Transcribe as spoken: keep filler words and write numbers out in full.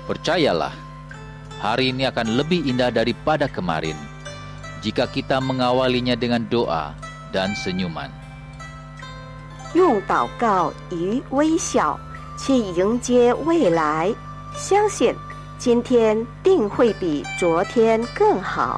Percayalah, hari ini akan lebih indah daripada kemarin jika kita mengawalinya dengan doa dan senyuman. 用祷告与微笑去迎接未来，相信今天定会比昨天更好。